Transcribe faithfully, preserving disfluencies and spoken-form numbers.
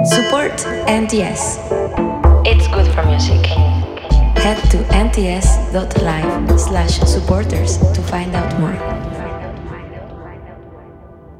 Support N T S. It's good for music. Head to nts.live slash supporters to find out